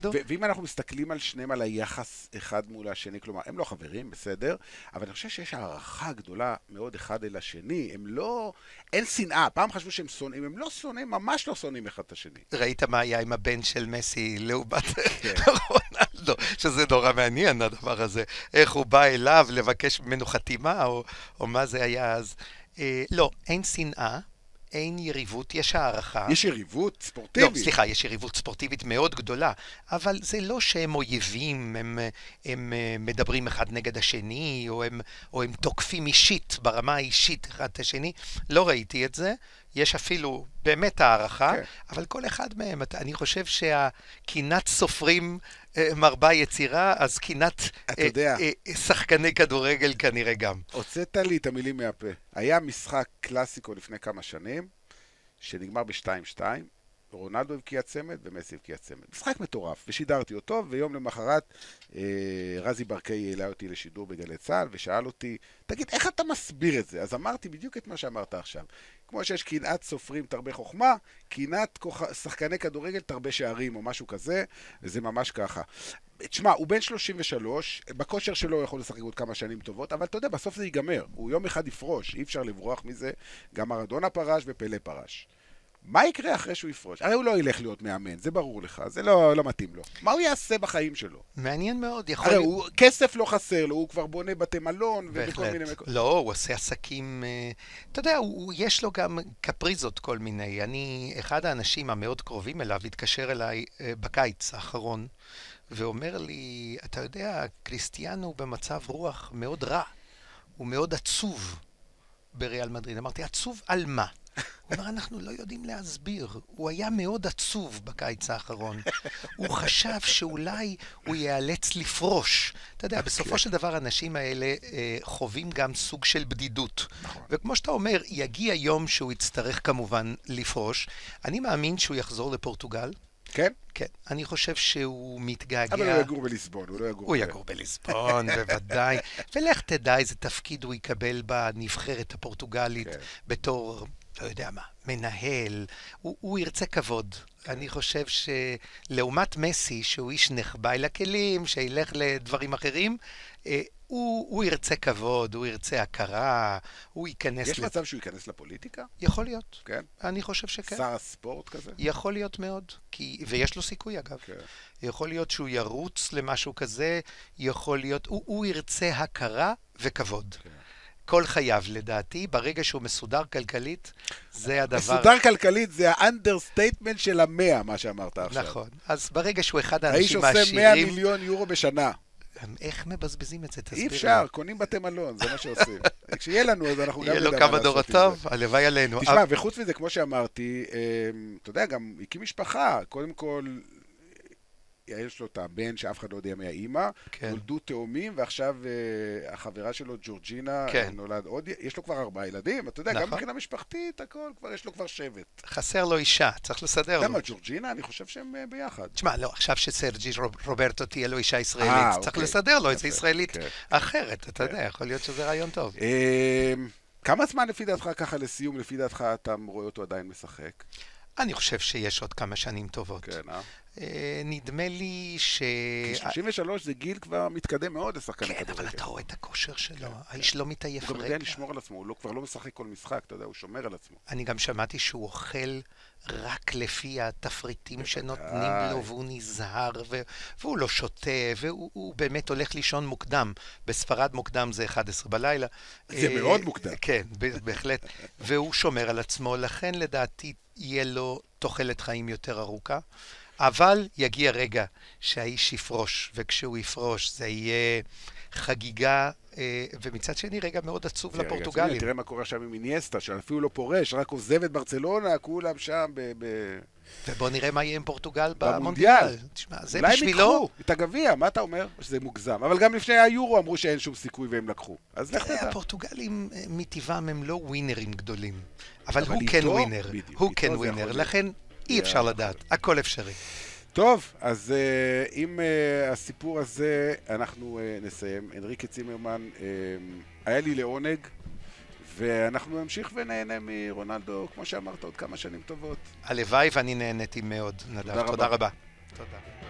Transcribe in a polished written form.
ואם אנחנו מסתכלים על שניהם על היחס אחד מול השני, כלומר, הם לא חברים, בסדר, אבל אני חושב שיש הערכה גדולה מאוד אחד אל השני, הם לא, אין שנאה, פעם חשבו שהם שונאים, הם לא שונאים, ממש לא שונאים אחד את השני. ראית מה היה עם הבן של מסי לעומת כן. רונלדו, שזה נורא מעניין הדבר הזה, איך הוא בא אליו לבקש ממנו חתימה, או מה זה היה אז. לא, אין שנאה. אין יריבות, יש הערכה. יש יריבות ספורטיבית. לא, סליחה, יש יריבות ספורטיבית מאוד גדולה, אבל זה לא שהם אויבים, הם מדברים אחד נגד השני, או הם תוקפים אישית, ברמה האישית אחד את השני. לא ראיתי את זה. יש אפילו באמת הערכה, כן. אבל כל אחד מהם, אני חושב שהקינת סופרים מרבה יצירה, אז קינת שחקני כדורגל כנראה גם. הוצאת לי את המילים מהפה. היה משחק קלאסיקו לפני כמה שנים, שנגמר ב-2-2, רונלדו הבקיע צמד ומסי הבקיע צמד. משחק מטורף, ושידרתי אותו, ויום למחרת רזי ברקאי העלה אותי לשידור בגלי צה"ל, ושאל אותי, תגיד, איך אתה מסביר את זה? אז אמרתי בדיוק את מה שאמרת עכשיו. כמו שיש קנאת סופרים תרבה חוכמה, קנאת שחקני כדורגל תרבה שערים, או משהו כזה, וזה ממש ככה. תשמע, הוא בן 33, בכושר שלו הוא יכול לשחק עוד כמה שנים טובות, אבל אתה יודע, בסוף זה ייגמר. הוא יום אחד יפרוש, אי אפשר לברוח מזה. גם מרדונה פרש ופלה פרש. מה יקרה אחרי שהוא יפרוש? הרי הוא לא ילך להיות מאמן, זה ברור לך, זה לא מתאים לו. מה הוא יעשה בחיים שלו? מעניין מאוד, הרי כסף לא חסר לו, הוא כבר בונה בתי מלון וכל מיני מקומות. לא, הוא עושה עסקים, אתה יודע, יש לו גם קפריזות כל מיני. אחד האנשים המאוד קרובים אליו התקשר אליי בקיץ האחרון, ואומר לי, אתה יודע, קריסטיאנו הוא במצב רוח מאוד רע, הוא מאוד עצוב בריאל מדריד. אמרתי, עצוב על מה? הוא אומר, אנחנו לא יודעים להסביר. הוא היה מאוד עצוב בקיץ האחרון. הוא חשב שאולי הוא ייאלץ לפרוש. אתה יודע, בסופו של דבר האנשים האלה חווים גם סוג של בדידות. וכמו שאתה אומר, יגיע יום שהוא יצטרך כמובן לפרוש. אני מאמין שהוא יחזור לפורטוגל. כן? כן. אני חושב שהוא מתגעגע. אבל הוא יגור בליסבון, הוא לא יגור... הוא יגור בליסבון, בוודאי. ולך תדע איזה תפקיד הוא יקבל בנבחרת הפורטוגלית בתור... לא יודע מה, מנהל, הוא ירצה כבוד. אני חושב שלעומת מסי, שהוא איש נחבא אל הכלים, שילך לדברים אחרים, הוא ירצה כבוד, הוא ירצה הכרה, הוא ייכנס... יש מצב שהוא ייכנס לפוליטיקה? יכול להיות. כן? אני חושב שכן. שר הספורט כזה? יכול להיות מאוד, ויש לו סיכוי אגב. כן. יכול להיות שהוא ירוץ למשהו כזה, יכול להיות, הוא ירצה הכרה וכבוד. כן. כל חייו, לדעתי, ברגע שהוא מסודר כלכלית, זה הדבר... מסודר כלכלית זה האנדרסטייטמנט של 100, מה שאמרת עכשיו. נכון. אז ברגע שהוא אחד האנשים העשירים... האיש עושה 100 מיליון יורו בשנה. איך מבזבזים את זה? תסביר. אי אפשר, קונים בתי מלון, זה מה שעושים. כשיהיה לנו, אז אנחנו גם יהיה לו כמה דורות טוב, הלוואי עלינו. תשמע, וחוץ מזה, כמו שאמרתי, אתה יודע, גם הקים משפחה, קודם כל... יש לו את הבן שאף אחד לא יודע מי האמא, נולדו תאומים, ועכשיו החברה שלו, ג'ורג'ינה, נולד עוד, יש לו כבר 4 ילדים, אתה יודע, גם מבחינה משפחתית, הכל, יש לו כבר שבט. חסר לו אישה, צריך לסדר לו. למה, ג'ורג'ינה? אני חושב שהם ביחד. תשמע, לא, עכשיו שסרג'י רוברטו תהיה לו אישה ישראלית, צריך לסדר לו איזה ישראלית אחרת, אתה יודע, יכול להיות שזה רעיון טוב. כמה זמן לפי דעתך, ככה לסיום, לפי דעתך, אתה רואה אותו עדיין משחק? אני חושב שיש עוד כמה שנים טובות. כן, נדמה לי ש... כי 33 זה גיל כבר מתקדם מאוד לשחקן הכדורגל. כן, אבל אתה רואה את הכושר שלו, האיש לא מתעייף רגע. הוא גם יודע לשמור על עצמו, הוא כבר לא משחק כל משחק, אתה יודע, הוא שומר על עצמו. אני גם שמעתי שהוא אוכל רק לפי התפריטים שנותנים לו, והוא נזהר, והוא לא שותה, והוא באמת הולך לישון מוקדם. בספרד מוקדם זה 11 בלילה. זה מאוד מוקדם. כן, בהחלט. והוא שומר על עצמו, לכן לדעתי יהיה לו תוחלת חיים יותר ארוכה. אבל יגיע רגע שהאיש יפרוש, וכשהוא יפרוש זה יהיה חגיגה, ומצד שני רגע מאוד עצוב לפורטוגלים. תראה מה קורה שם עם אינייסטה, שאפילו לא פורש, רק עוזב את ברצלונה, כולם שם ובוא נראה מה יהיה עם פורטוגל במונדיאל. אולי הם יקחו את הגביע, מה אתה אומר? שזה מוגזם. אבל גם לפני היורו אמרו שאין שום סיכוי והם לקחו. אז לך תדע. הפורטוגלים מטבעם הם לא ווינרים גדולים. אבל הוא כן ווינר. הוא כן ווינר. לכן אי אפשר לדעת. הכל אפשרי. טוב, אז עם הסיפור הזה אנחנו נסיים. אנריקה צימרמן, היה לי לעונג, ואנחנו נמשיך ונהנה מרונלדו, כמו שאמרת, עוד כמה שנים טובות. הלוואי ואני נהניתי מאוד, נדב. תודה רבה. תודה.